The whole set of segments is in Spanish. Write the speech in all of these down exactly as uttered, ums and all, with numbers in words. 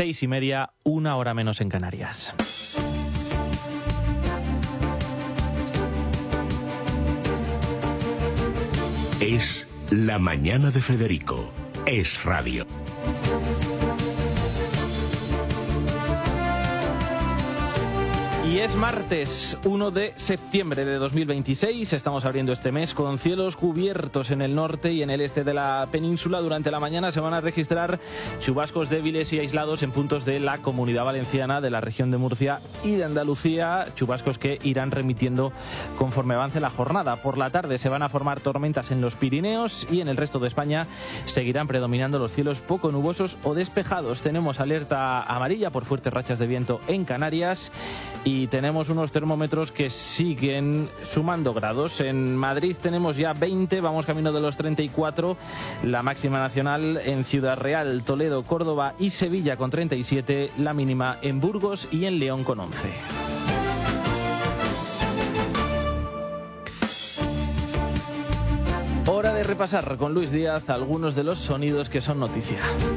seis y media, una hora menos en Canarias. Es La Mañana de Federico. Es radio. Y es martes uno de septiembre de dos mil veintiséis, estamos abriendo este mes con cielos cubiertos en el norte y en el este de la península. Durante la mañana se van a registrar chubascos débiles y aislados en puntos de la Comunidad Valenciana, de la región de Murcia y de Andalucía, chubascos que irán remitiendo conforme avance la jornada. Por la tarde se van a formar tormentas en los Pirineos y en el resto de España seguirán predominando los cielos poco nubosos o despejados. Tenemos alerta amarilla por fuertes rachas de viento en Canarias y tenemos unos termómetros que siguen sumando grados. En Madrid tenemos ya veinte, vamos camino de los treinta y cuatro. La máxima nacional en Ciudad Real, Toledo, Córdoba y Sevilla con treinta y siete. La mínima en Burgos y en León con once. Hora de repasar con Luis Díaz algunos de los sonidos que son noticia.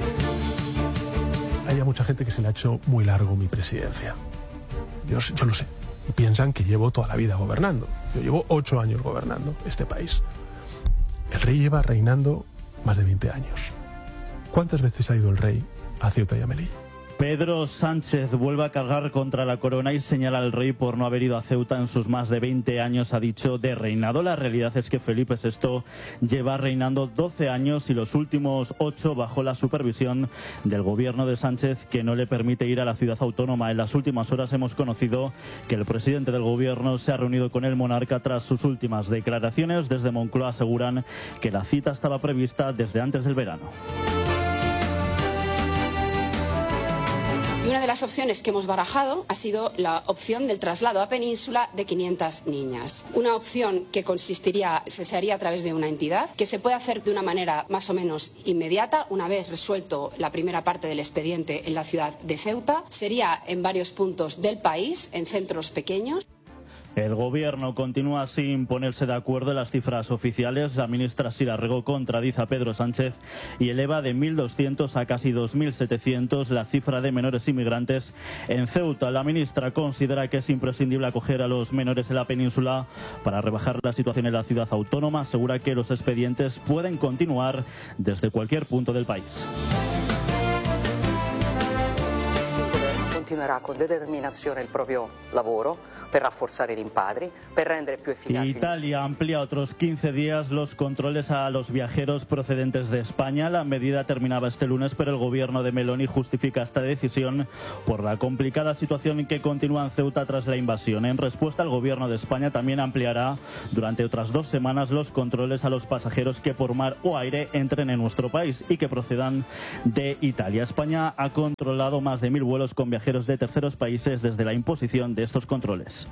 Hay mucha gente que se le ha hecho muy largo mi presidencia. Yo, yo lo sé. Y piensan que llevo toda la vida gobernando. Yo llevo ocho años gobernando este país. El rey lleva reinando más de veinte años. ¿Cuántas veces ha ido el rey a Ceuta y a Melilla? Pedro Sánchez vuelve a cargar contra la corona y señala al rey por no haber ido a Ceuta en sus más de veinte años, ha dicho, de reinado. La realidad es que Felipe sexto lleva reinando doce años y los últimos ocho bajo la supervisión del gobierno de Sánchez, que no le permite ir a la ciudad autónoma. En las últimas horas hemos conocido que el presidente del gobierno se ha reunido con el monarca tras sus últimas declaraciones. Desde Moncloa aseguran que la cita estaba prevista desde antes del verano. Y una de las opciones que hemos barajado ha sido la opción del traslado a Península de quinientas niñas. Una opción que consistiría, se haría a través de una entidad, que se puede hacer de una manera más o menos inmediata, una vez resuelto la primera parte del expediente en la ciudad de Ceuta. Sería en varios puntos del país, en centros pequeños. El gobierno continúa sin ponerse de acuerdo en las cifras oficiales. La ministra Sira Rego contradice a Pedro Sánchez y eleva de mil doscientos a casi dos mil setecientos la cifra de menores inmigrantes en Ceuta. La ministra considera que es imprescindible acoger a los menores en la península para rebajar la situación en la ciudad autónoma. Asegura que los expedientes pueden continuar desde cualquier punto del país. Continuerà con determinazione il proprio lavoro per rafforzare i rimpatri, per rendere più efficaci. Italia amplía otros quince días los controles a los viajeros procedentes de España. La medida terminaba este lunes, pero el gobierno de Meloni justifica esta decisión por la complicada situación que continúa en Ceuta tras la invasión. En respuesta, el gobierno de España también ampliará durante otras dos semanas los controles a los pasajeros que por mar o aire entren en nuestro país y que procedan de Italia. España ha controlado más de mil vuelos con viajeros de terceros países desde la imposición de estos controles.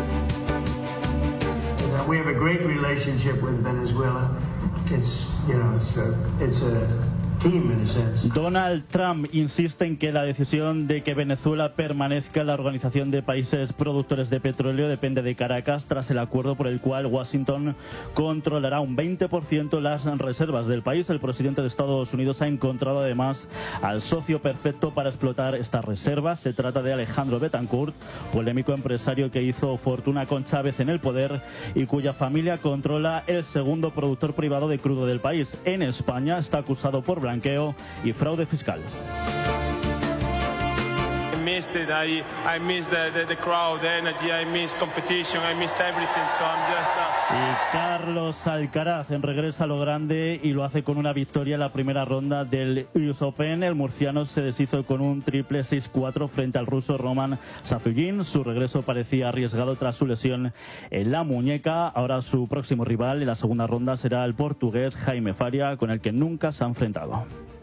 We have a great relationship with Venezuela. It's, you know, it's a, it's a Donald Trump insiste en que la decisión de que Venezuela permanezca en la Organización de Países Productores de Petróleo depende de Caracas, tras el acuerdo por el cual Washington controlará un veinte por ciento las reservas del país. El presidente de Estados Unidos ha encontrado además al socio perfecto para explotar estas reservas. Se trata de Alejandro Betancourt, polémico empresario que hizo fortuna con Chávez en el poder y cuya familia controla el segundo productor privado de crudo del país. En España está acusado por blanqueo y fraude fiscal. I missed it. I, I missed the, the, the crowd, the energy, I missed competition, I missed everything, so I'm just... Uh... Y Carlos Alcaraz regresa a lo grande y lo hace con una victoria en la primera ronda del U S Open. El murciano se deshizo con un triple seis cuatro frente al ruso Roman Safugin. Su regreso parecía arriesgado tras su lesión en la muñeca. Ahora su próximo rival en la segunda ronda será el portugués Jaime Faria, con el que nunca se ha enfrentado.